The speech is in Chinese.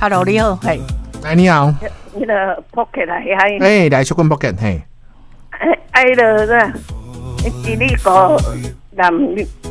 Hello， 你好，嘿。 哎，你好。 那个 pocket 来嗨。 哎，来小棍 pocket 嘿。 哎了个，今日个南